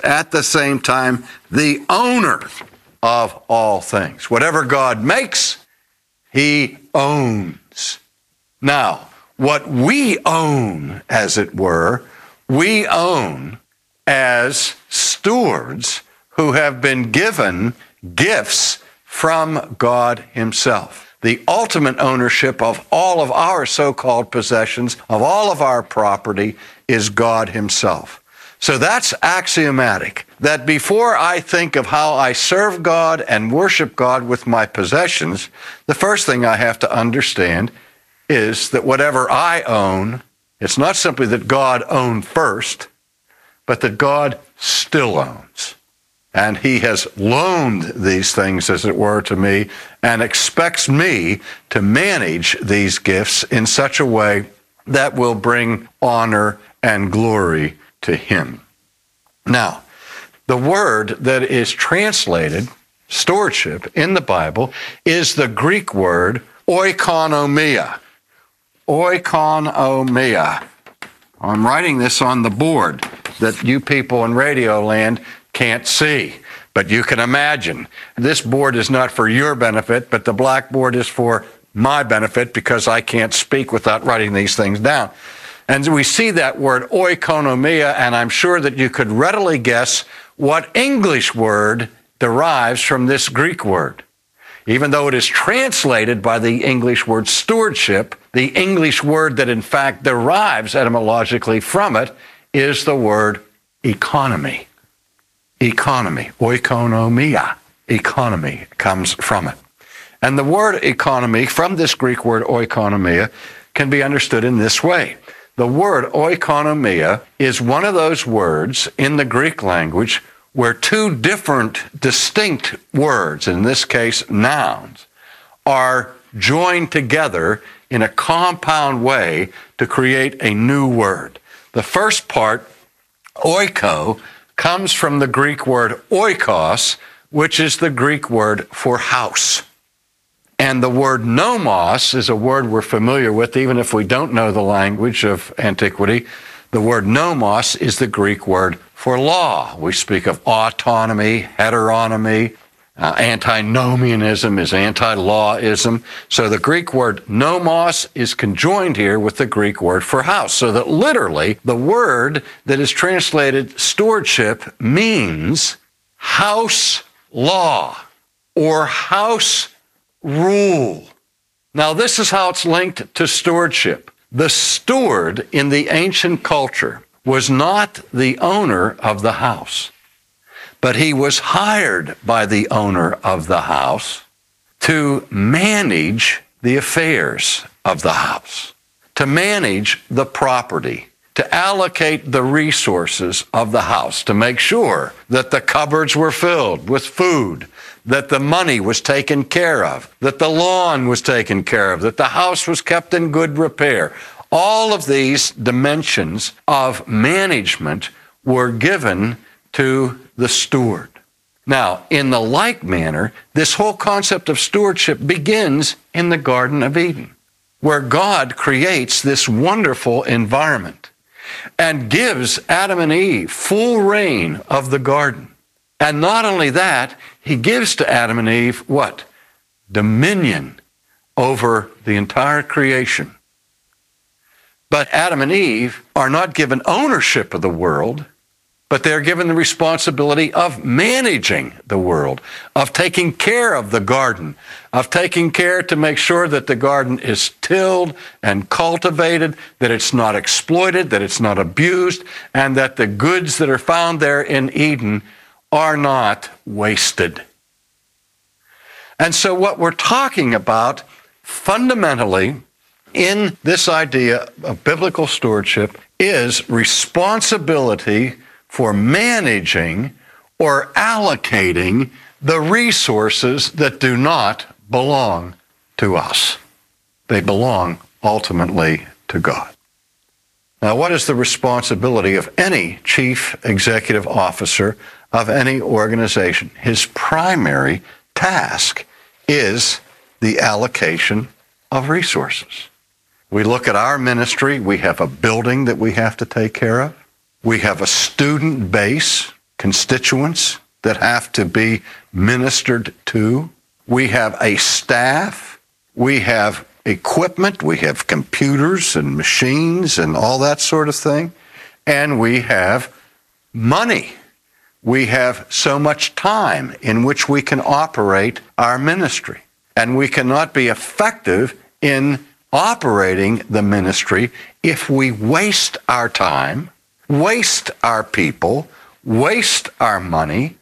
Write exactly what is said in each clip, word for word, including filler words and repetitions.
at the same time, the owner of all things. Whatever God makes, he owns. Now, what we own, as it were, we own as stewards who have been given gifts from God himself. The ultimate ownership of all of our so-called possessions, of all of our property, is God himself. So that's axiomatic, that before I think of how I serve God and worship God with my possessions, the first thing I have to understand is that whatever I own, it's not simply that God owned first, but that God still owns. And he has loaned these things, as it were, to me, and expects me to manage these gifts in such a way that will bring honor and glory to him. Now, the word that is translated stewardship in the Bible is the Greek word oikonomia. Oikonomia. I'm writing this on the board that you people in Radio Land can't see, but you can imagine. This board is not for your benefit, but the blackboard is for my benefit because I can't speak without writing these things down. And we see that word oikonomia, and I'm sure that you could readily guess what English word derives from this Greek word. Even though it is translated by the English word stewardship, the English word that in fact derives etymologically from it is the word economy. Economy, oikonomia, economy comes from it. And the word economy, from this Greek word oikonomia, can be understood in this way. The word oikonomia is one of those words in the Greek language where two different distinct words, in this case nouns, are joined together in a compound way to create a new word. The first part, oiko, comes from the Greek word oikos, which is the Greek word for house. And the word nomos is a word we're familiar with, even if we don't know the language of antiquity. The word nomos is the Greek word for law. We speak of autonomy, heteronomy. Uh, antinomianism is anti-lawism. So the Greek word nomos is conjoined here with the Greek word for house. So that literally the word that is translated stewardship means house law or house rule. Now this is how it's linked to stewardship. The steward in the ancient culture was not the owner of the house, but he was hired by the owner of the house to manage the affairs of the house, to manage the property, to allocate the resources of the house, to make sure that the cupboards were filled with food, that the money was taken care of, that the lawn was taken care of, that the house was kept in good repair. All of these dimensions of management were given to the steward. Now, in the like manner, this whole concept of stewardship begins in the Garden of Eden, where God creates this wonderful environment and gives Adam and Eve full reign of the garden. And not only that, he gives to Adam and Eve what? Dominion over the entire creation. But Adam and Eve are not given ownership of the world, but they're given the responsibility of managing the world, of taking care of the garden, of taking care to make sure that the garden is tilled and cultivated, that it's not exploited, that it's not abused, and that the goods that are found there in Eden are not wasted. And so what we're talking about fundamentally in this idea of biblical stewardship is responsibility for managing or allocating the resources that do not belong to us. They belong ultimately to God. Now, what is the responsibility of any chief executive officer of any organization? His primary task is the allocation of resources. We look at our ministry, we have a building that we have to take care of. We have a student base constituents that have to be ministered to. We have a staff. We have equipment. We have computers and machines and all that sort of thing. And we have money. We have so much time in which we can operate our ministry. And we cannot be effective in operating the ministry if we waste our time, waste our people, waste our money,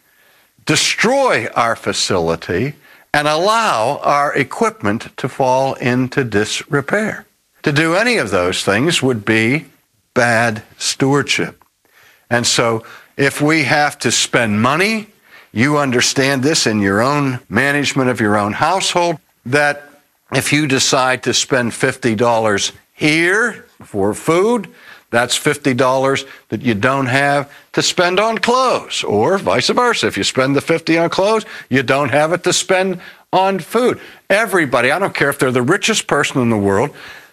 destroy our facility, and allow our equipment to fall into disrepair. To do any of those things would be bad stewardship. And so if we have to spend money, you understand this in your own management of your own household, that if you decide to spend fifty dollars here for food, that's fifty dollars that you don't have to spend on clothes, or vice versa. If you spend the fifty dollars on clothes, you don't have it to spend on food. Everybody, I don't care if they're the richest person in the world,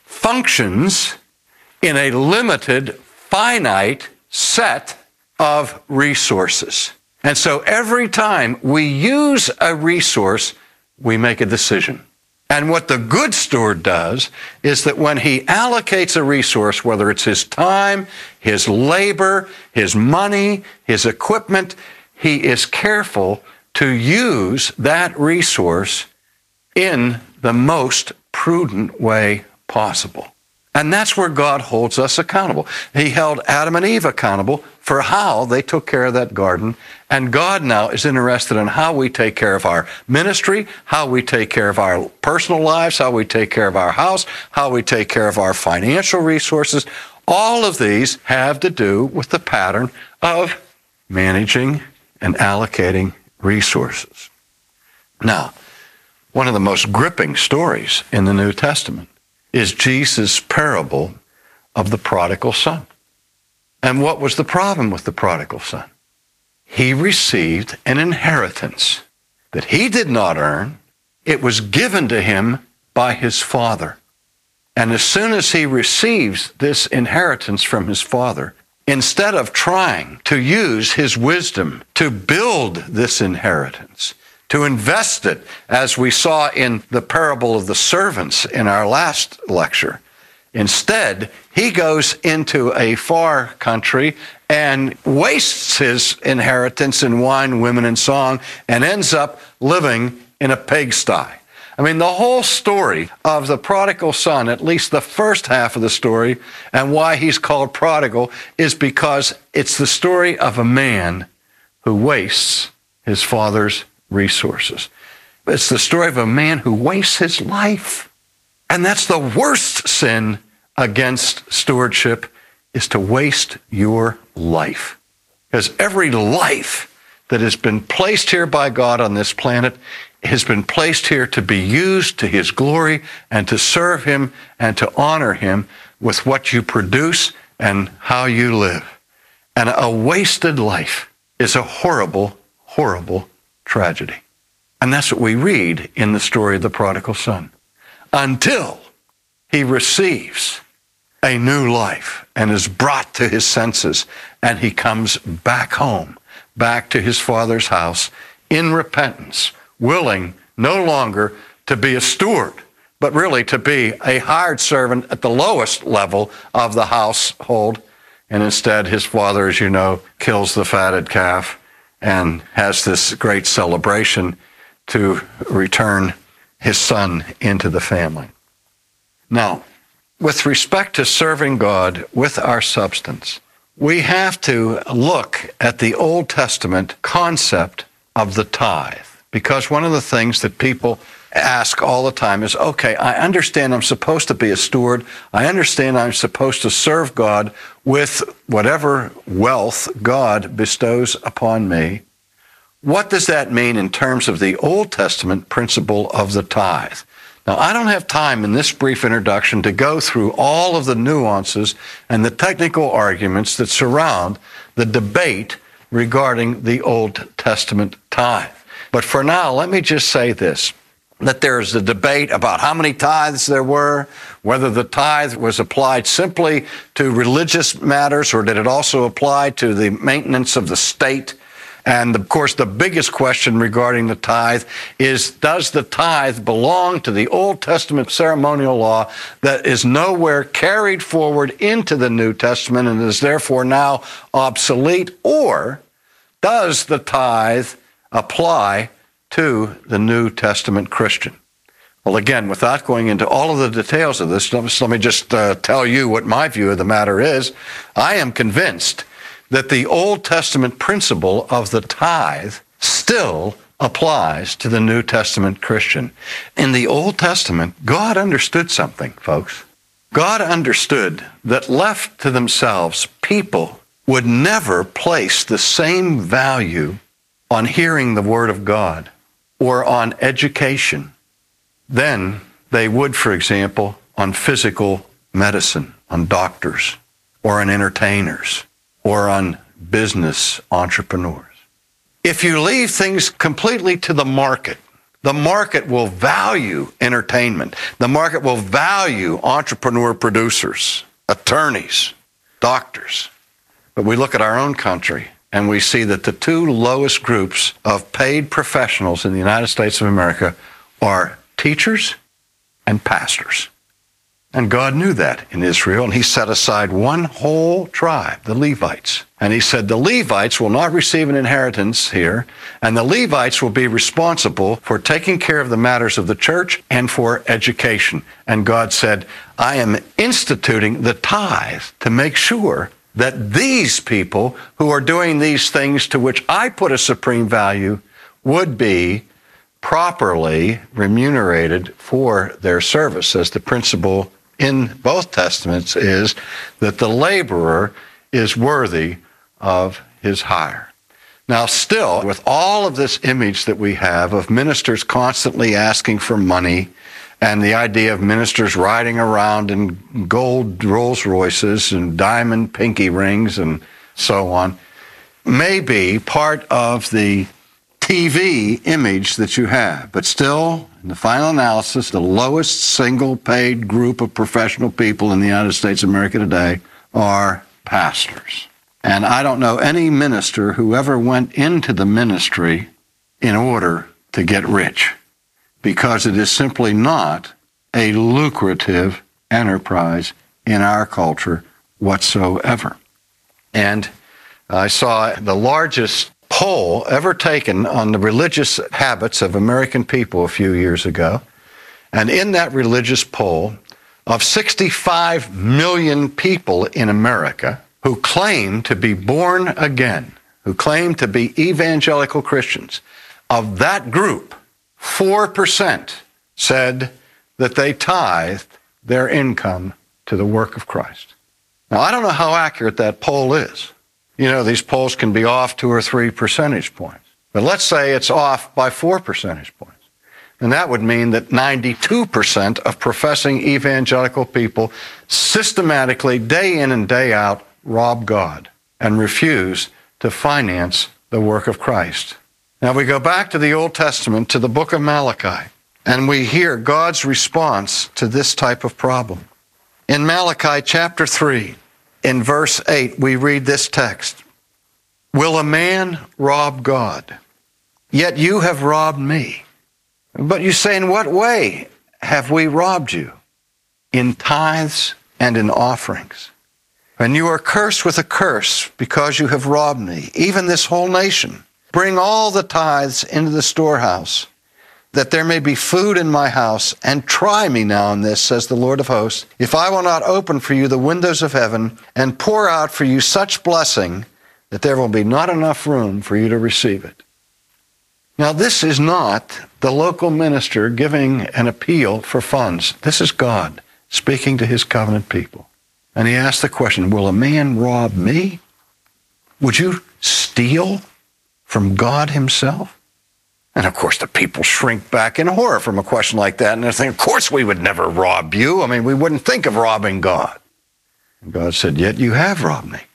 functions in a limited, finite set of resources. And so every time we use a resource, we make a decision. And what the good steward does is that when he allocates a resource, whether it's his time, his labor, his money, his equipment, he is careful to use that resource in the most prudent way possible. And that's where God holds us accountable. He held Adam and Eve accountable for how they took care of that garden. And God now is interested in how we take care of our ministry, how we take care of our personal lives, how we take care of our house, how we take care of our financial resources. All of these have to do with the pattern of managing and allocating resources. Now, one of the most gripping stories in the New Testament is Jesus' parable of the prodigal son. And what was the problem with the prodigal son? He received an inheritance that he did not earn. It was given to him by his father. And as soon as he receives this inheritance from his father, instead of trying to use his wisdom to build this inheritance, to invest it, as we saw in the parable of the servants in our last lecture, instead, he goes into a far country and wastes his inheritance in wine, women, and song, and ends up living in a pigsty. I mean, the whole story of the prodigal son, at least the first half of the story, and why he's called prodigal, is because it's the story of a man who wastes his father's resources. It's the story of a man who wastes his life. And that's the worst sin against stewardship, is to waste your life. Because every life that has been placed here by God on this planet has been placed here to be used to his glory and to serve him and to honor him with what you produce and how you live. And a wasted life is a horrible, horrible tragedy. And that's what we read in the story of the prodigal son. Until he receives a new life and is brought to his senses, and he comes back home, back to his father's house in repentance, willing no longer to be a steward, but really to be a hired servant at the lowest level of the household. And instead, his father, as you know, kills the fatted calf and has this great celebration to return his son into the family. Now, with respect to serving God with our substance, we have to look at the Old Testament concept of the tithe, because one of the things that people ask all the time is, okay, I understand I'm supposed to be a steward. I understand I'm supposed to serve God with whatever wealth God bestows upon me. What does that mean in terms of the Old Testament principle of the tithe? Now, I don't have time in this brief introduction to go through all of the nuances and the technical arguments that surround the debate regarding the Old Testament tithe. But for now, let me just say this, that there's a debate about how many tithes there were, whether the tithe was applied simply to religious matters or did it also apply to the maintenance of the state. And of course, the biggest question regarding the tithe is, does the tithe belong to the Old Testament ceremonial law that is nowhere carried forward into the New Testament and is therefore now obsolete? Or does the tithe apply to the New Testament Christian? Well, again, without going into all of the details of this, let me just uh, tell you what my view of the matter is. I am convinced that the Old Testament principle of the tithe still applies to the New Testament Christian. In the Old Testament, God understood something, folks. God understood that left to themselves, people would never place the same value on hearing the Word of God or on education than they would, for example, on physical medicine, on doctors, or on entertainers, or on business entrepreneurs. If you leave things completely to the market, the market will value entertainment. The market will value entrepreneur producers, attorneys, doctors. But we look at our own country and we see that the two lowest groups of paid professionals in the United States of America are teachers and pastors. And God knew that in Israel, and he set aside one whole tribe, the Levites. And he said, the Levites will not receive an inheritance here, and the Levites will be responsible for taking care of the matters of the church and for education. And God said, I am instituting the tithe to make sure that these people who are doing these things to which I put a supreme value would be properly remunerated for their service, as the principle in both Testaments is that the laborer is worthy of his hire. Now, still, with all of this image that we have of ministers constantly asking for money and the idea of ministers riding around in gold Rolls Royces and diamond pinky rings and so on, may be part of the T V image that you have, but still, in the final analysis, the lowest single paid group of professional people in the United States of America today are pastors. And I don't know any minister who ever went into the ministry in order to get rich, because it is simply not a lucrative enterprise in our culture whatsoever. And I saw the largest poll ever taken on the religious habits of American people a few years ago. And in that religious poll, of sixty-five million people in America who claim to be born again, who claim to be evangelical Christians, of that group, four percent said that they tithed their income to the work of Christ. Now, I don't know how accurate that poll is. You know, these polls can be off two or three percentage points. But let's say it's off by four percentage points. And that would mean that ninety-two percent of professing evangelical people systematically, day in and day out, rob God and refuse to finance the work of Christ. Now we go back to the Old Testament, to the book of Malachi, and we hear God's response to this type of problem. In Malachi chapter three, in verse eight, we read this text. Will a man rob God? Yet you have robbed me. But you say, in what way have we robbed you? In tithes and in offerings. And you are cursed with a curse because you have robbed me, even this whole nation. Bring all the tithes into the storehouse, that there may be food in my house, and try me now in this, says the Lord of hosts, if I will not open for you the windows of heaven and pour out for you such blessing that there will be not enough room for you to receive it. Now, this is not the local minister giving an appeal for funds. This is God speaking to his covenant people. And he asked the question, will a man rob me? Would you steal from God himself? And of course, the people shrink back in horror from a question like that. And they're thinking, of course we would never rob you. I mean, we wouldn't think of robbing God. And God said, yet you have robbed me.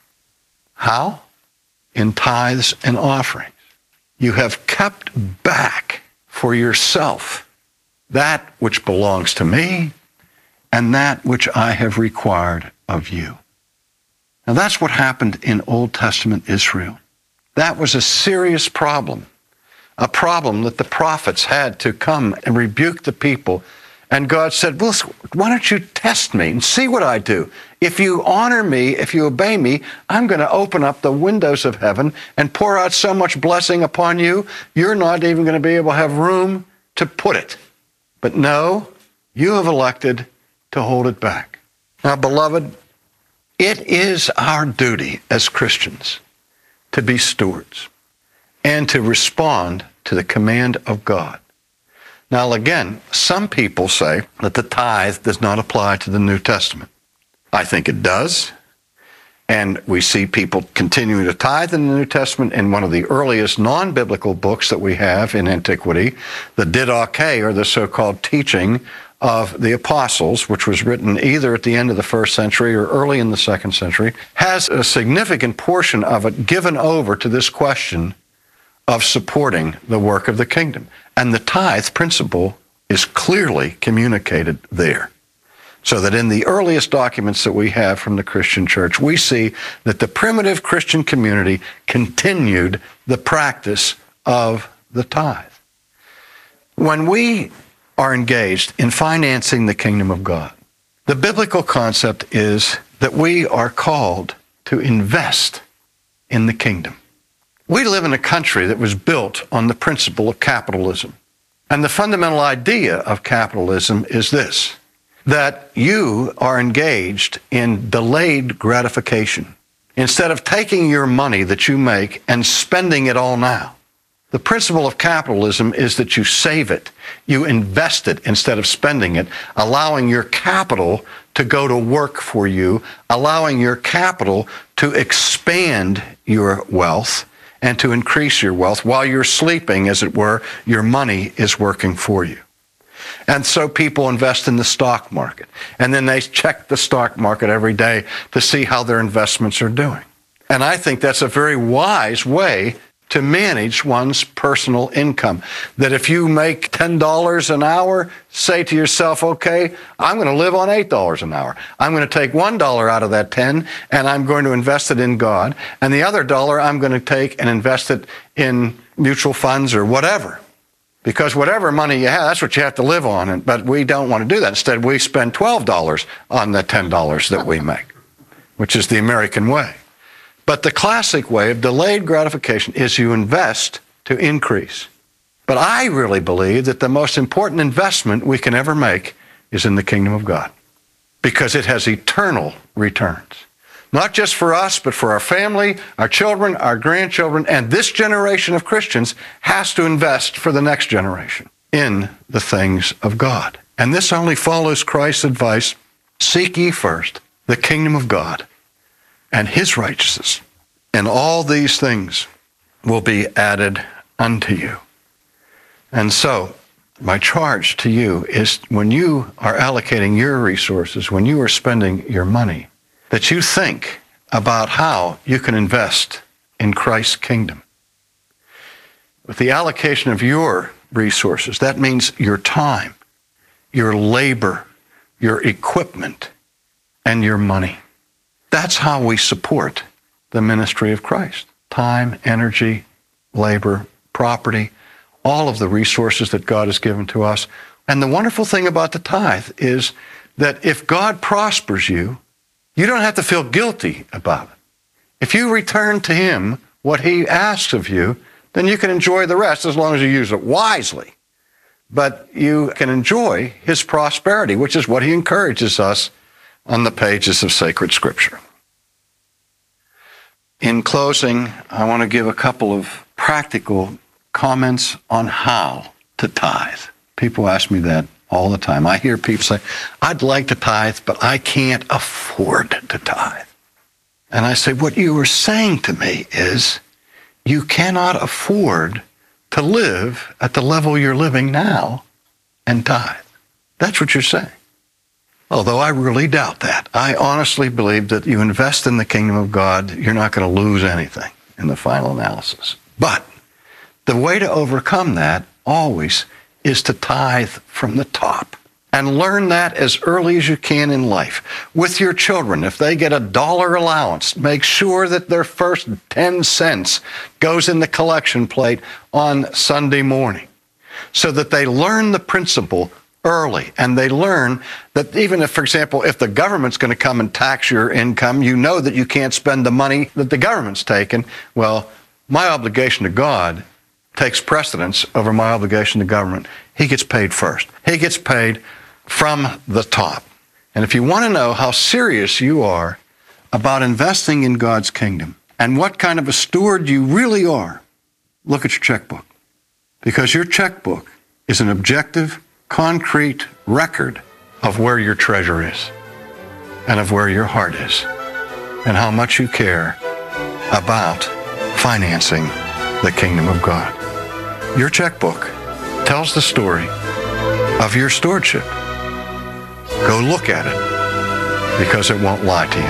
How? In tithes and offerings. You have kept back for yourself that which belongs to me and that which I have required of you. Now that's what happened in Old Testament Israel. That was a serious problem, a problem that the prophets had to come and rebuke the people. And God said, well, why don't you test me and see what I do? If you honor me, if you obey me, I'm going to open up the windows of heaven and pour out so much blessing upon you, you're not even going to be able to have room to put it. But no, you have elected to hold it back. Now, beloved, it is our duty as Christians to be stewards and to respond to the command of God. Now, again, some people say that the tithe does not apply to the New Testament. I think it does. And we see people continuing to tithe in the New Testament. In one of the earliest non-biblical books that we have in antiquity, the Didache, or the so-called teaching of the apostles, which was written either at the end of the first century or early in the second century, has a significant portion of it given over to this question of supporting the work of the kingdom. And the tithe principle is clearly communicated there. So that in the earliest documents that we have from the Christian church, we see that the primitive Christian community continued the practice of the tithe. When we are engaged in financing the kingdom of God, the biblical concept is that we are called to invest in the kingdom. We live in a country that was built on the principle of capitalism. And the fundamental idea of capitalism is this, that you are engaged in delayed gratification. Instead of taking your money that you make and spending it all now, the principle of capitalism is that you save it, you invest it instead of spending it, allowing your capital to go to work for you, allowing your capital to expand your wealth and to increase your wealth. While you're sleeping, as it were, your money is working for you. And so people invest in the stock market, and then they check the stock market every day to see how their investments are doing. And I think that's a very wise way to manage one's personal income. That if you make ten dollars an hour, say to yourself, okay, I'm going to live on eight dollars an hour. I'm going to take one dollar out of that ten, and I'm going to invest it in God. And the other dollar I'm going to take and invest it in mutual funds or whatever. Because whatever money you have, that's what you have to live on. But we don't want to do that. Instead, we spend twelve dollars on the ten dollars that we make, which is the American way. But the classic way of delayed gratification is you invest to increase. But I really believe that the most important investment we can ever make is in the kingdom of God, because it has eternal returns. Not just for us, but for our family, our children, our grandchildren, and this generation of Christians has to invest for the next generation in the things of God. And this only follows Christ's advice, seek ye first the kingdom of God and his righteousness, and all these things will be added unto you. And so, my charge to you is when you are allocating your resources, when you are spending your money, that you think about how you can invest in Christ's kingdom. With the allocation of your resources, that means your time, your labor, your equipment, and your money. That's how we support the ministry of Christ. Time, energy, labor, property, all of the resources that God has given to us. And the wonderful thing about the tithe is that if God prospers you, you don't have to feel guilty about it. If you return to him what he asks of you, then you can enjoy the rest as long as you use it wisely. But you can enjoy his prosperity, which is what he encourages us on the pages of sacred Scripture. In closing, I want to give a couple of practical comments on how to tithe. People ask me that all the time. I hear people say, I'd like to tithe, but I can't afford to tithe. And I say, what you are saying to me is you cannot afford to live at the level you're living now and tithe. That's what you're saying. Although I really doubt that. I honestly believe that you invest in the kingdom of God, you're not going to lose anything in the final analysis. But the way to overcome that always is to tithe from the top. And learn that as early as you can in life. With your children, if they get a dollar allowance, make sure that their first ten cents goes in the collection plate on Sunday morning, so that they learn the principle early. And they learn that even if, for example, if the government's going to come and tax your income, you know that you can't spend the money that the government's taken. Well, my obligation to God takes precedence over my obligation to government. He gets paid first. He gets paid from the top. And if you want to know how serious you are about investing in God's kingdom and what kind of a steward you really are, look at your checkbook. Because your checkbook is an objective, concrete record of where your treasure is and of where your heart is and how much you care about financing the kingdom of God. Your checkbook tells the story of your stewardship. Go look at it, because it won't lie to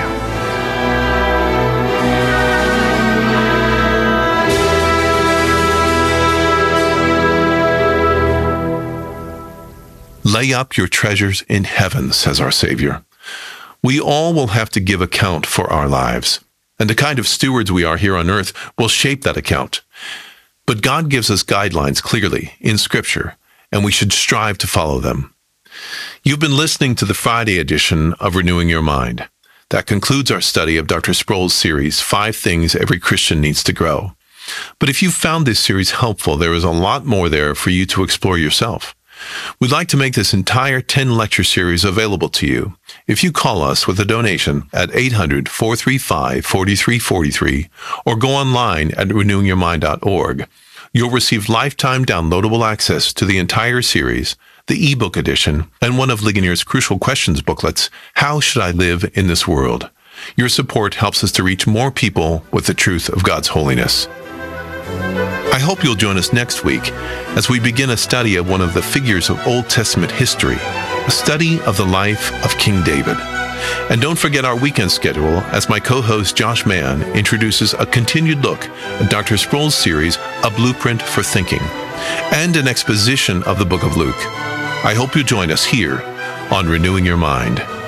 you. Lay up your treasures in heaven, says our Savior. We all will have to give account for our lives, and the kind of stewards we are here on earth will shape that account. But God gives us guidelines clearly in Scripture, and we should strive to follow them. You've been listening to the Friday edition of Renewing Your Mind. That concludes our study of Doctor Sproul's series, Five Things Every Christian Needs to Grow. But if you found this series helpful, there is a lot more there for you to explore yourself. We'd like to make this entire ten-lecture series available to you if you call us with a donation at eight hundred, four three five, four three four three or go online at renewing your mind dot org. You'll receive lifetime downloadable access to the entire series, the ebook edition, and one of Ligonier's Crucial Questions booklets, How Should I Live in This World? Your support helps us to reach more people with the truth of God's holiness. I hope you'll join us next week as we begin a study of one of the figures of Old Testament history, a study of the life of King David. And don't forget our weekend schedule as my co-host Josh Mann introduces a continued look at Doctor Sproul's series, A Blueprint for Thinking, and an exposition of the book of Luke. I hope you join us here on Renewing Your Mind.